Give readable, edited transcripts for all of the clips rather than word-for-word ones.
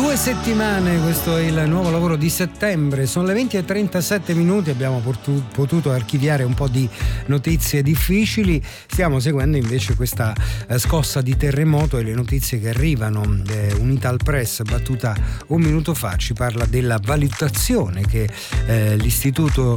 2 settimane, questo è il nuovo lavoro di settembre, sono le 20:37, abbiamo potuto archiviare un po' di notizie difficili, stiamo seguendo invece questa scossa di terremoto e le notizie che arrivano. Unital Press, battuta un minuto fa, ci parla della valutazione che l'istituto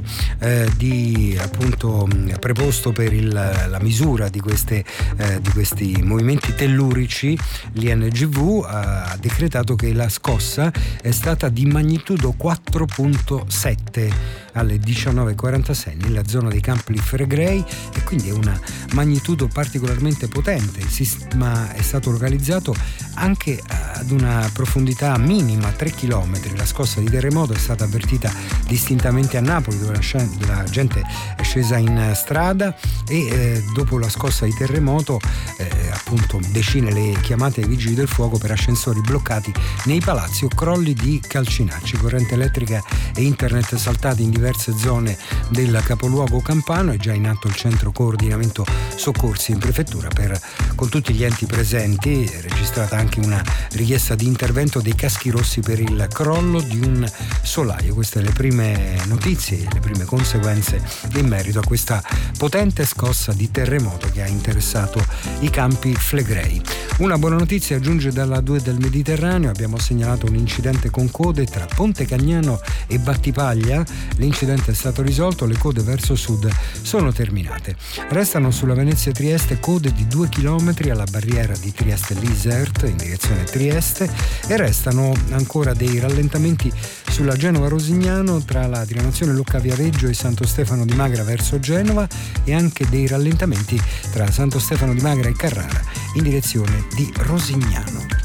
preposto per la misura di questi movimenti tellurici, l'INGV, ha decretato che la scossa è stata di magnitudo 4.7 alle 19:46 nella zona dei Campi Flegrei, e quindi è una magnitudo particolarmente potente. Il sisma è stato localizzato anche ad una profondità minima, 3 km. La scossa di terremoto è stata avvertita distintamente a Napoli, dove la gente è scesa in strada, e dopo la scossa di terremoto decine le chiamate ai vigili del fuoco per ascensori bloccati nei palazzi o crolli di calcinacci, corrente elettrica e internet saltati in diverse zone del capoluogo campano. È già in atto il centro coordinamento soccorsi in prefettura con tutti gli enti presenti. È registrata anche una richiesta di intervento dei caschi rossi per il crollo di un solaio. Queste le prime notizie, le prime conseguenze in merito a questa potente scossa di terremoto che ha interessato i Campi Flegrei. Una buona notizia giunge dalla 2 del Mediterraneo. Abbiamo segnalato un incidente con code tra Ponte Cagnano e Battipaglia. L'incidente è stato risolto, le code verso sud sono terminate. Restano sulla Venezia-Trieste code di 2 km alla barriera di Trieste-Lisert in direzione Trieste, e restano ancora dei rallentamenti sulla Genova-Rosignano tra la diramazione Lucca-Viareggio e Santo Stefano di Magra verso Genova, e anche dei rallentamenti tra Santo Stefano di Magra e Carrara in direzione di Rosignano.